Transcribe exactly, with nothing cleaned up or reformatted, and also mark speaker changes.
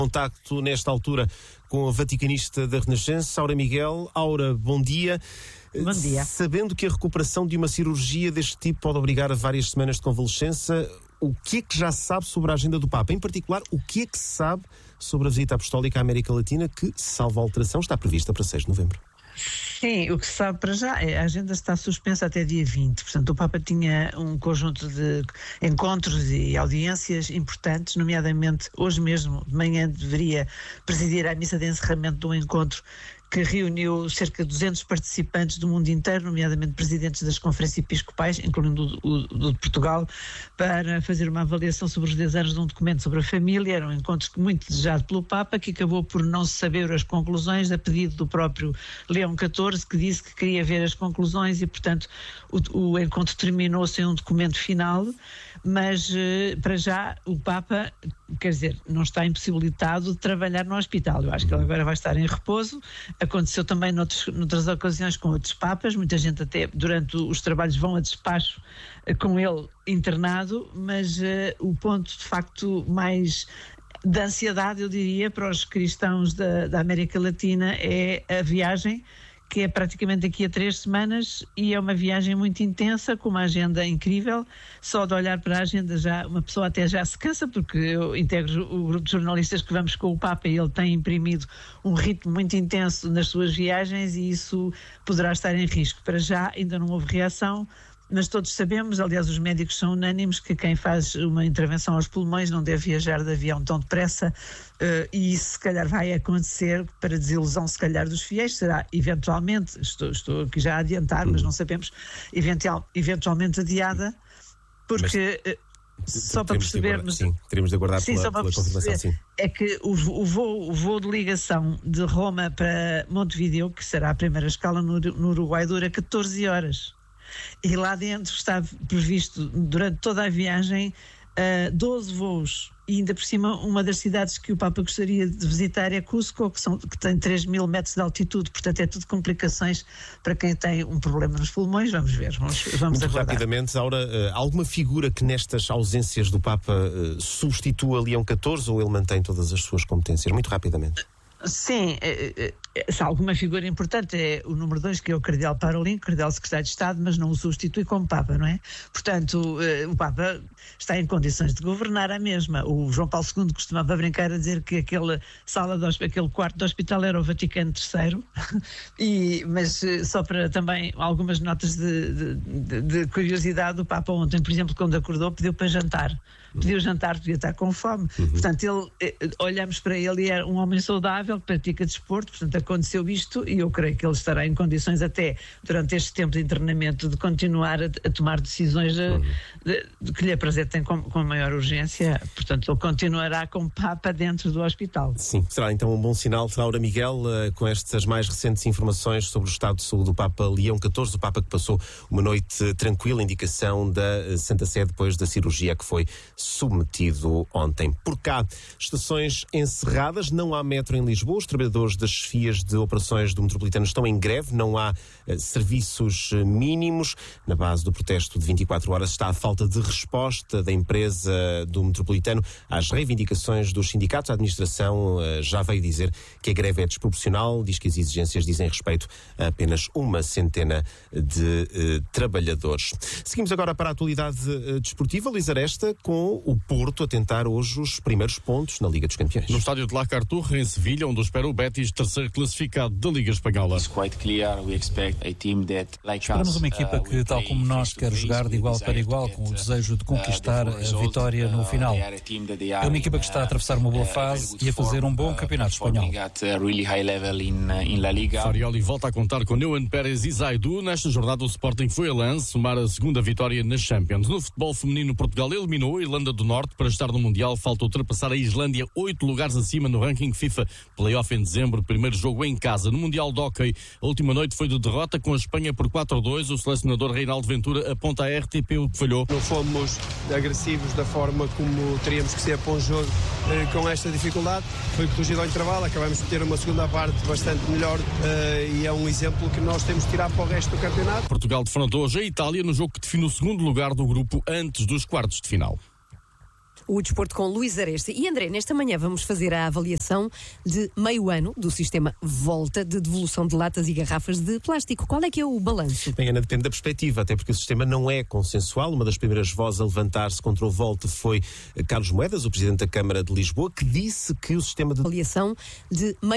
Speaker 1: Contacto nesta altura com a vaticanista da Renascença, Aura Miguel. Aura, bom dia.
Speaker 2: Bom dia.
Speaker 1: Sabendo que a recuperação de uma cirurgia deste tipo pode obrigar a várias semanas de convalescença, o que é que já se sabe sobre a agenda do Papa? Em particular, o que é que se sabe sobre a visita apostólica à América Latina que, salvo alteração, está prevista para seis de novembro?
Speaker 2: Sim, o que se sabe para já é a agenda está suspensa até dia vinte, portanto o Papa tinha um conjunto de encontros e audiências importantes, nomeadamente hoje mesmo de manhã deveria presidir a missa de encerramento de um encontro que reuniu cerca de duzentos participantes do mundo inteiro, nomeadamente presidentes das conferências episcopais, incluindo o, o, o de Portugal, para fazer uma avaliação sobre os dez anos de um documento sobre a família. Era um encontro muito desejado pelo Papa, que acabou por não se saber as conclusões, a pedido do próprio Leão catorze, que disse que queria ver as conclusões e, portanto, o, o encontro terminou sem um documento final, mas para já o Papa, quer dizer, não está impossibilitado de trabalhar no hospital. Eu acho que ele agora vai estar em repouso. Aconteceu também noutros, noutras ocasiões com outros papas, muita gente até durante os trabalhos vão a despacho com ele internado, mas uh, o ponto de facto mais de ansiedade, eu diria, para os cristãos da, da América Latina é a viagem, que é praticamente daqui a três semanas e é uma viagem muito intensa, com uma agenda incrível. Só de olhar para a agenda já, uma pessoa até já se cansa, porque eu integro o grupo de jornalistas que vamos com o Papa e ele tem imprimido um ritmo muito intenso nas suas viagens e isso poderá estar em risco. Para já ainda não houve reação, mas todos sabemos, aliás os médicos são unânimes, que quem faz uma intervenção aos pulmões não deve viajar de avião tão depressa uh, e isso se calhar vai acontecer para desilusão se calhar dos fiéis, será eventualmente, estou, estou aqui já a adiantar, mas não sabemos, eventual, eventualmente adiada, porque... Mas... Só para percebermos,
Speaker 1: sim, teremos de aguardar
Speaker 2: sim,
Speaker 1: pela,
Speaker 2: só para
Speaker 1: pela confirmação, sim.
Speaker 2: É que o, o, voo, o voo de ligação de Roma para Montevideo, que será a primeira escala no, no Uruguai, dura catorze horas. E lá dentro está previsto, durante toda a viagem, uh, doze voos. E ainda por cima, uma das cidades que o Papa gostaria de visitar é Cusco, que, são, que tem três mil metros de altitude. Portanto, é tudo complicações para quem tem um problema nos pulmões. Vamos ver, vamos, vamos
Speaker 1: Muito
Speaker 2: aguardar.
Speaker 1: Rapidamente, Aura, uh, alguma figura que nestas ausências do Papa uh, substitua Leão catorze ou ele mantém todas as suas competências? Muito rapidamente.
Speaker 2: Sim, é, é, se há alguma figura importante é o número dois, que é o Cardeal Parolin, Cardeal Secretário de Estado, mas não o substitui como Papa, não é? Portanto, o Papa está em condições de governar a mesma. O João Paulo segundo costumava brincar a dizer que aquela sala, de, aquele quarto do hospital era o Vaticano terceiro, e, mas só para também algumas notas de, de, de curiosidade, o Papa ontem, por exemplo, quando acordou, pediu para jantar. Pediu jantar, podia estar com fome. Uhum. Portanto, ele, olhamos para ele e é um homem saudável, que pratica desporto, portanto aconteceu isto e eu creio que ele estará em condições até durante este tempo de internamento de continuar a, a tomar decisões de, uhum. de, de que lhe apresentem com, com maior urgência. Portanto, ele continuará como Papa dentro do hospital.
Speaker 1: Sim, será então um bom sinal. Aura Miguel, uh, com estas mais recentes informações sobre o estado de saúde do Papa Leão catorze, o Papa que passou uma noite tranquila, indicação da Santa Sé depois da cirurgia que foi submetido ontem. Por cá, estações encerradas, não há metro em Lisboa, os trabalhadores das chefias de operações do Metropolitano estão em greve, não há uh, serviços uh, mínimos. Na base do protesto de vinte e quatro horas está a falta de resposta da empresa do Metropolitano às reivindicações dos sindicatos. A administração uh, já veio dizer que a greve é desproporcional, diz que as exigências dizem respeito a apenas uma centena de uh, trabalhadores. Seguimos agora para a atualidade uh, desportiva. Luís Aresta, com o Porto a tentar hoje os primeiros pontos na Liga dos Campeões.
Speaker 3: No estádio de La Carturra, em Sevilha, onde espera o Betis, terceiro classificado da Liga Espanhola.
Speaker 4: Esperamos uma equipa que, tal como nós, quer jogar de igual para igual, com o desejo de conquistar a vitória no final. É uma equipa que está a atravessar uma boa fase e a fazer um bom campeonato espanhol.
Speaker 3: Farioli volta a contar com Neuan Pérez e Zaidu. Nesta jornada o Sporting foi a lance, somar a segunda vitória na Champions. No futebol feminino, Portugal eliminou a Irlanda do Norte. Para estar no Mundial, falta ultrapassar a Islândia oito lugares acima no ranking FIFA. Playoff em dezembro, primeiro jogo em casa. No Mundial de Hóquei, a última noite foi de derrota com a Espanha por quatro a dois. O selecionador Reinaldo Ventura aponta a R T P o que falhou.
Speaker 5: Não fomos agressivos da forma como teríamos que ser para um jogo eh, com esta dificuldade. Foi corrigido ao intervalo, acabamos de ter uma segunda parte bastante melhor eh, e é um exemplo que nós temos de tirar para o resto do campeonato.
Speaker 3: Portugal defrontou hoje a Itália no jogo que define o segundo lugar do grupo antes dos quartos de final.
Speaker 6: O desporto com Luís Areste. E André, nesta manhã vamos fazer a avaliação de meio ano do sistema Volta de devolução de latas e garrafas de plástico. Qual é que é o balanço?
Speaker 1: Bem, Ana, depende da perspectiva, até porque o sistema não é consensual. Uma das primeiras vozes a levantar-se contra o Volta foi Carlos Moedas, o Presidente da Câmara de Lisboa, que disse que o sistema de
Speaker 6: avaliação de meio